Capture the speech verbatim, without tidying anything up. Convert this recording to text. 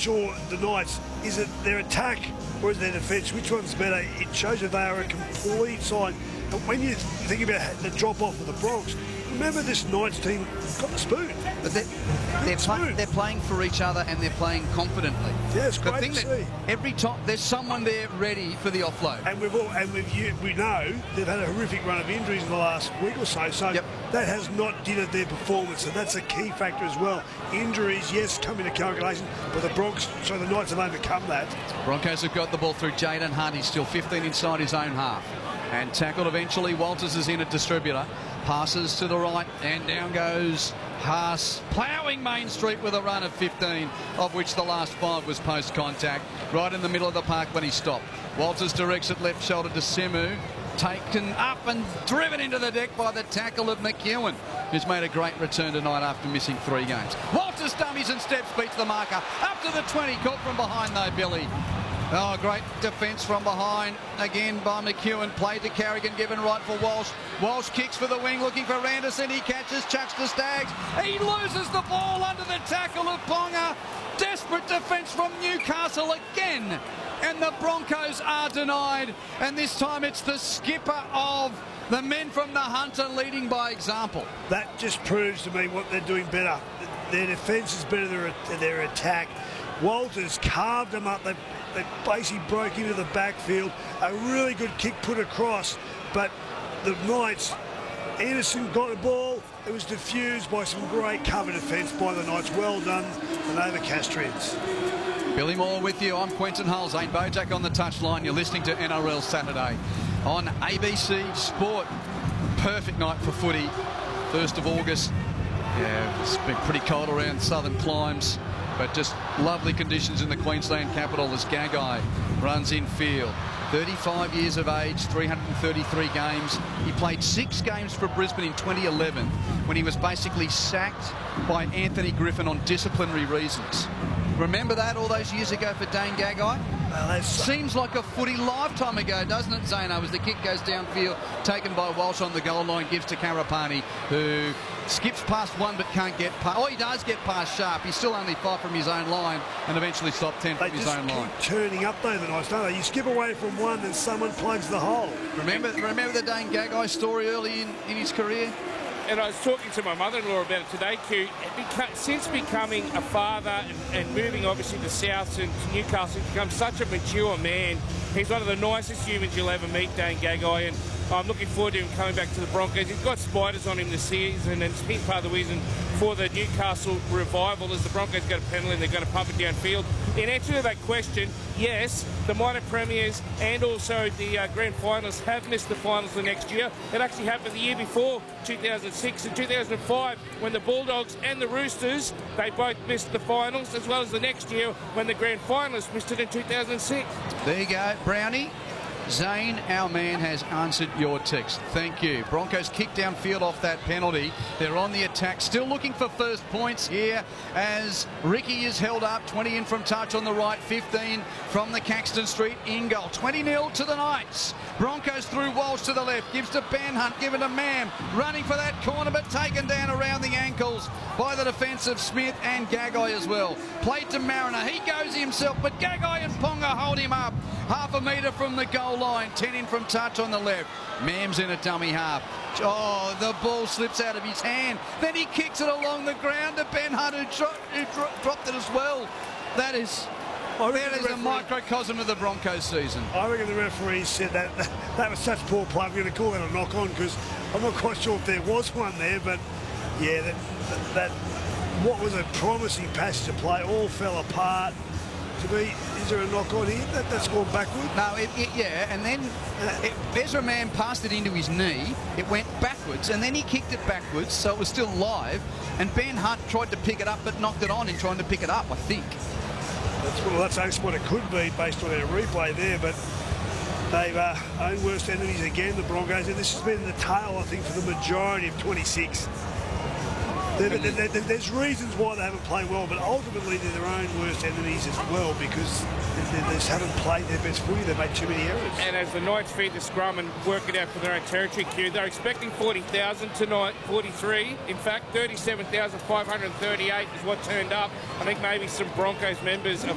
sure the Knights, is it their attack or is it their defence? Which one's better? It shows that they are a complete side. And when you think about the drop-off of the Bronx, remember this Knights team got the spoon. But they're, they're, play, they're playing for each other and they're playing confidently. Yeah, it's great the thing to that see. Every time there's someone there ready for the offload. And we've all, and we've, we know they've had a horrific run of injuries in the last week or so, so yep. that has not dinnered their performance, and that's a key factor as well. Injuries, yes, come into calculation, but the Bronx, so the Knights have overcome that. Broncos have got the ball through Jaden Hunt. He's still fifteen inside his own half. And tackled eventually. Walters is in at distributor. Passes to the right, and down goes Haas, ploughing Main Street with a run of fifteen, of which the last five was post-contact, right in the middle of the park when he stopped. Walters directs it left shoulder to Simu, taken up and driven into the deck by the tackle of McEwen, who's made a great return tonight after missing three games. Walters dummies and steps, beats the marker, up to the twenty, caught from behind though, Billy. Oh, great defence from behind, again by McEwen, played to Carrigan, given right for Walsh. Walsh kicks for the wing, looking for Anderson, he catches, chucks to Staggs. He loses the ball under the tackle of Ponga. Desperate defence from Newcastle again. And the Broncos are denied. And this time it's the skipper of the men from the Hunter leading by example. That just proves to me what they're doing better. Their defence is better than their attack. Walters carved them up. They, they basically broke into the backfield. A really good kick put across, but the Knights, Anderson got the ball. It was diffused by some great cover defence by the Knights. Well done, the Novocastrians. Billy Moore with you. I'm Quentin Hull. Zane Bojack on the touchline. You're listening to N R L Saturday on A B C Sport. Perfect night for footy. first of August. Yeah, it's been pretty cold around southern climes, but just lovely conditions in the Queensland capital as Gagai runs in field. thirty-five years of age, three hundred thirty-three games. He played six games for Brisbane in twenty eleven when he was basically sacked by Anthony Griffin on disciplinary reasons. Remember that all those years ago for Dane Gagai? Well, seems like a footy lifetime ago, doesn't it, Zano? As the kick goes downfield, taken by Walsh on the goal line, gives to Karapani, who skips past one but can't get past. Oh, he does get past Sharp. He's still only five from his own line and eventually stopped ten from they his just own keep line. Turning up though, the Knights, don't they? You skip away from one and someone plugs the hole. Remember, remember the Dane Gagai story early in, in his career? And I was talking to my mother-in-law about it today, Q. Since becoming a father and, and moving obviously to South and to Newcastle, he's become such a mature man. He's one of the nicest humans you'll ever meet, Dane Gagai, and I'm looking forward to him coming back to the Broncos. He's got spiders on him this season, and it's been part of the reason for the Newcastle revival as the Broncos go to penalty and they're going to pump it downfield. In answer to that question, yes, the minor premiers and also the uh, grand finalists have missed the finals the next year. It actually happened the year before, two thousand six and two thousand five, when the Bulldogs and the Roosters, they both missed the finals, as well as the next year when the grand finalists missed it in two thousand six. There you go, Brownie. Zane, our man, has answered your text. Thank you. Broncos kick downfield off that penalty. They're on the attack, still looking for first points here as Ricky is held up. twenty in from touch on the right, fifteen from the Caxton Street in goal. twenty nil to the Knights. Broncos through Walsh to the left, gives to Ben Hunt, given to Mam, running for that corner but taken down around the ankles by the defence of Smith and Gagai as well. Played to Mariner, he goes himself, but Gagai and Ponga hold him up. Half a metre from the goal line, ten in from touch on the left. Mam's in a dummy half. Oh, the ball slips out of his hand. Then he kicks it along the ground to Ben Hunt, who, dro who dro dropped it as well. That is... Oh, that is a microcosm of the Broncos season. I reckon the referee said that that, that was such poor play. We're going to call that a knock-on because I'm not quite sure if there was one there, but yeah, that, that, that what was a promising passage of play all fell apart. To me, is there a knock-on here? That, that's gone backward. No, it, it, yeah, and then it, Ezra Mam passed it into his knee. It went backwards, and then he kicked it backwards, so it was still live. And Ben Hunt tried to pick it up, but knocked it on in trying to pick it up, I think. That's, well, that's actually what it could be based on our replay there, but they've uh, own worst enemies again, the Broncos, and this has been the tale, I think, for the majority of twenty-six. They're, they're, they're, there's reasons why they haven't played well, but ultimately they're their own worst enemies as well because they, they just haven't played their best footy. They've made too many errors. And as the Knights feed the scrum and work it out for their own territory, Q, they're expecting forty thousand tonight, forty-three. In fact, thirty-seven thousand five hundred thirty-eight is what turned up. I think maybe some Broncos members are